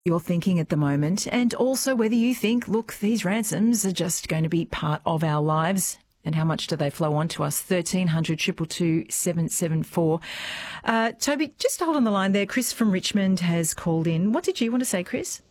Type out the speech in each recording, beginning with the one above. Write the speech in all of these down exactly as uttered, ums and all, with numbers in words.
you're thinking at the moment, and also whether you think, look, these ransoms are just going to be part of our lives. And how much do they flow on to us? thirteen hundred, two two two, seven seven four. Uh, Toby, just hold on the line there. Chris from Richmond has called in. What did you want to say, Chris?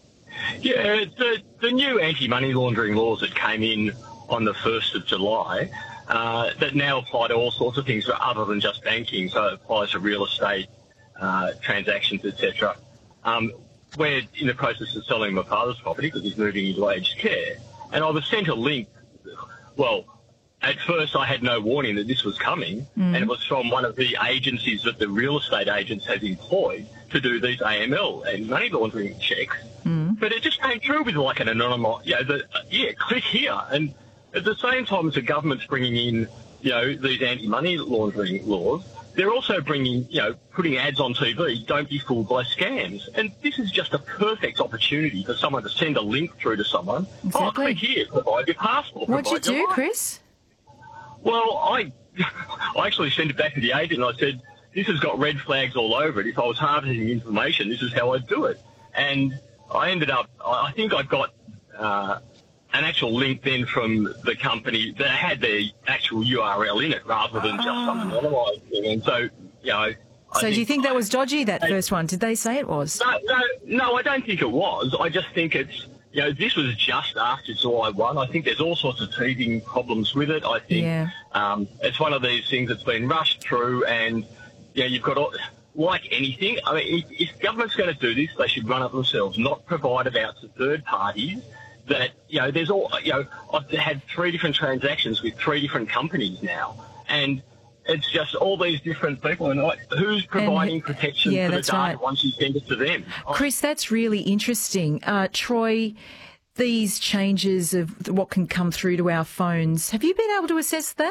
Yeah, the, the new anti-money laundering laws that came in on the first of July uh, that now apply to all sorts of things other than just banking. So it applies to real estate uh, transactions, et cetera. Um, we're in the process of selling my father's property because he's moving into aged care. And I was sent a link. Well, at first I had no warning that this was coming, mm. and it was from one of the agencies that the real estate agents have employed to do these A M L and money laundering checks. Mm. But it just came through with like an anonymous, you know, the, yeah, click here. And at the same time as the government's bringing in, you know, these anti-money laundering laws, they're also bringing, you know, putting ads on T V, don't be fooled by scams. And this is just a perfect opportunity for someone to send a link through to someone. Exactly. Oh, click here, provide your passport. What'd you do, life. Chris? Well, I I actually sent it back to the agent and I said, this has got red flags all over it. If I was harvesting information, this is how I'd do it. And I ended up, I think I got uh, an actual link then from the company that had the actual U R L in it rather than just some anonymised thing. And so, you know... So I do you think that was dodgy, that I, first one? Did they say it was? No, no, no, I don't think it was. I just think it's... You know, this was just after July first. I think there's all sorts of teething problems with it. I think yeah. um, it's one of these things that's been rushed through and, you know, you've got, all, like anything, I mean, if, if government's going to do this, they should run it themselves, not provide it out to third parties that, you know, there's all, you know, I've had three different transactions with three different companies now, and it's just all these different people, and like, who's providing and, protection yeah, for the data right. once you send it to them? Chris, that's really interesting. Uh, Troy, these changes of what can come through to our phones, have you been able to assess that?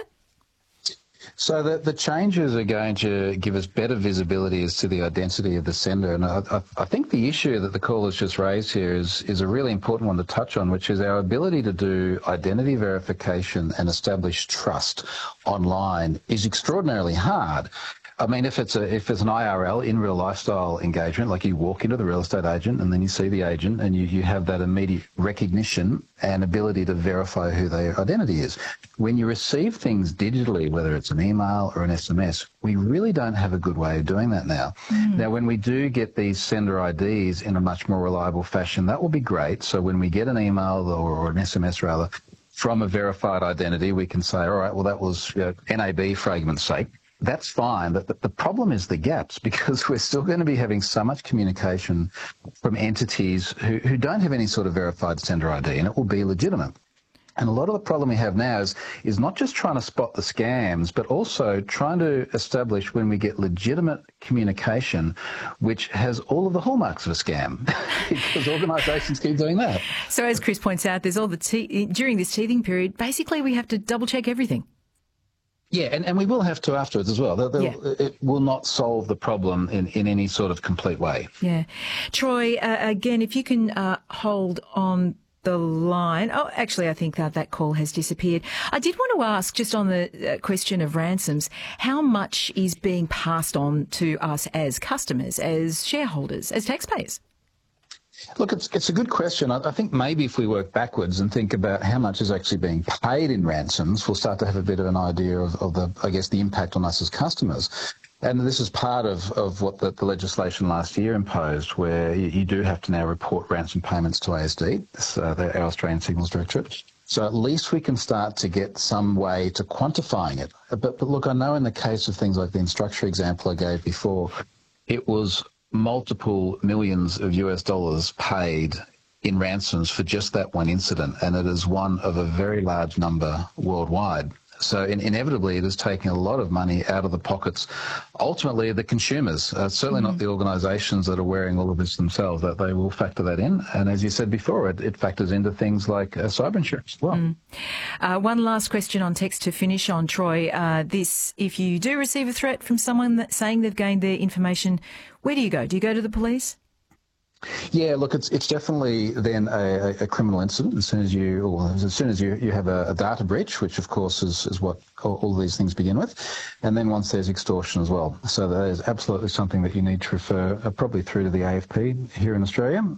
So the, the changes are going to give us better visibility as to the identity of the sender. And I, I, I think the issue that the caller's just raised here is, is a really important one to touch on, which is our ability to do identity verification and establish trust online is extraordinarily hard. I mean, if it's a if it's an I R L, in real lifestyle engagement, like you walk into the real estate agent and then you see the agent and you, you have that immediate recognition and ability to verify who their identity is. When you receive things digitally, whether it's an email or an S M S, we really don't have a good way of doing that now. Mm. Now, when we do get these sender I Ds in a much more reliable fashion, that will be great. So when we get an email or, or an S M S rather from a verified identity, we can say, all right, well, that was you know, N A B for argument's sake. That's fine, but the problem is the gaps, because we're still going to be having so much communication from entities who, who don't have any sort of verified sender I D, and it will be legitimate. And a lot of the problem we have now is, is not just trying to spot the scams, but also trying to establish when we get legitimate communication, which has all of the hallmarks of a scam, because organisations keep doing that. So as Chris points out, there's all the te- during this teething period, basically we have to double-check everything. Yeah, and, and we will have to afterwards as well. They'll, they'll, yeah. It will not solve the problem in, in any sort of complete way. Yeah. Troy, uh, again, if you can uh, hold on the line. Oh, actually, I think uh, that call has disappeared. I did want to ask, just on the uh, question of ransoms, how much is being passed on to us as customers, as shareholders, as taxpayers? Look, it's it's a good question. I, I think maybe if we work backwards and think about how much is actually being paid in ransoms, we'll start to have a bit of an idea of, of the, I guess, the impact on us as customers. And this is part of, of what the, the legislation last year imposed, where you, you do have to now report ransom payments to A S D, uh, the, our Australian Signals Directorate. So at least we can start to get some way to quantifying it. But, but look, I know in the case of things like the Instructure example I gave before, it was multiple millions of U S dollars paid in ransoms for just that one incident, and it is one of a very large number worldwide. So in, inevitably it is taking a lot of money out of the pockets, ultimately the consumers, uh, certainly mm-hmm. not the organisations that are wearing all of this themselves, that they will factor that in. And as you said before, it, it factors into things like uh, cyber insurance as well. Mm. Uh, one last question on text to finish on, Troy. Uh, this, if you do receive a threat from someone that saying they've gained their information, where do you go? Do you go to the police? Yeah, look, it's it's definitely then a, a criminal incident as soon as you, or as soon as you, you have a, a data breach, which of course is, is what all, all these things begin with, and then once there's extortion as well. So that is absolutely something that you need to refer uh, probably through to the A F P here in Australia.